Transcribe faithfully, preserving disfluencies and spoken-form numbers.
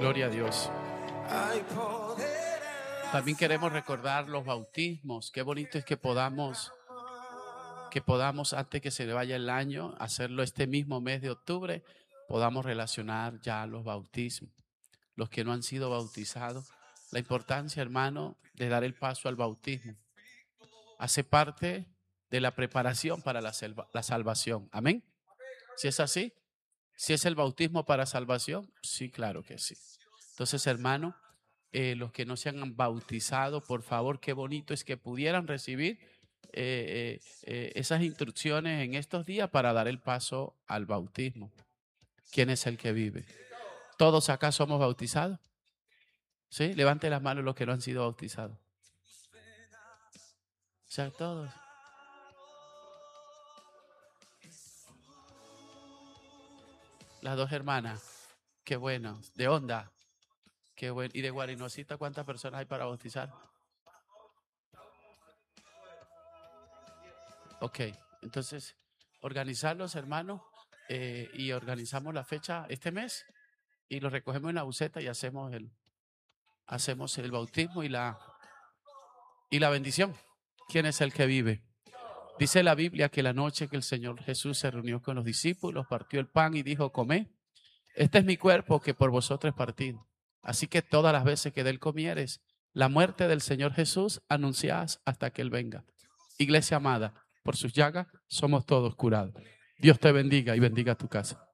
Gloria a Dios. También queremos recordar los bautismos. Qué bonito es que podamos, que podamos antes que se le vaya el año, hacerlo este mismo mes de octubre, podamos relacionar ya los bautismos. Los que no han sido bautizados, la importancia, hermano, de dar el paso al bautismo. Hace parte de la preparación para la, selva, la salvación. Amén. Si es así, si es el bautismo para salvación, sí, claro que sí. Entonces, hermano, eh, los que no se han bautizado, por favor, qué bonito es que pudieran recibir eh, eh, eh, esas instrucciones en estos días para dar el paso al bautismo. ¿Quién es el que vive? ¿Todos acá somos bautizados? ¿Sí? Levante las manos los que no han sido bautizados. O sea, todos. Las dos hermanas. Qué bueno. De Onda. Qué bueno. ¿Y de Guarinosita cuántas personas hay para bautizar? Ok. Entonces, organizarlos, hermanos, eh, y organizamos la fecha este mes y lo recogemos en la buceta y hacemos el, hacemos el bautismo y la, y la bendición. ¿Quién es el que vive? Dice la Biblia que la noche que el Señor Jesús se reunió con los discípulos, partió el pan y dijo, comed. Este es mi cuerpo que por vosotros es partido. Así que todas las veces que de él comieres, la muerte del Señor Jesús anunciás hasta que él venga. Iglesia amada, por sus llagas somos todos curados. Dios te bendiga y bendiga tu casa.